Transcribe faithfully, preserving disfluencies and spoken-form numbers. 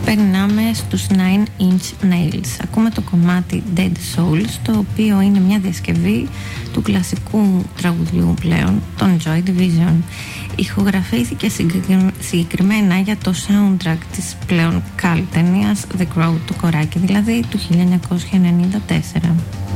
Περνάμε στους Nine Inch Nails. Ακούμε το κομμάτι Dead Souls, το οποίο είναι μια διασκευή του κλασικού τραγουδιού πλέον, των Joy Division. Ηχογραφήθηκε συγκεκριμένα για το soundtrack της πλέον cult ταινίας The Crow, το κοράκι δηλαδή, του χίλια εννιακόσια ενενήντα τέσσερα.